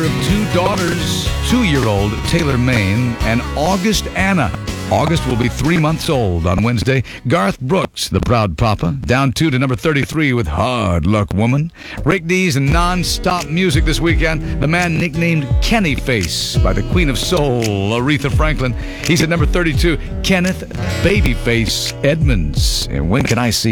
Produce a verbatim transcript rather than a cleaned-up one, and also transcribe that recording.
of two daughters, two-year-old Taylor Maine and August Anna. August will be three months old on Wednesday. Garth Brooks, the proud papa, down two to number thirty-three with Hard Luck Woman. Rick Dees and non-stop music this weekend. The man nicknamed Kenny Face by the Queen of Soul, Aretha Franklin. He's at number thirty-two. Kenneth Babyface Edmonds. And when can I see